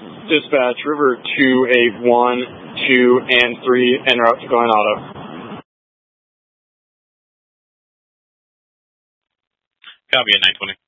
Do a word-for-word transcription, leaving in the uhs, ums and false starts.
Dispatch, River two eight one, two, and three, en route to Glen Auto. Copy at nine twenty.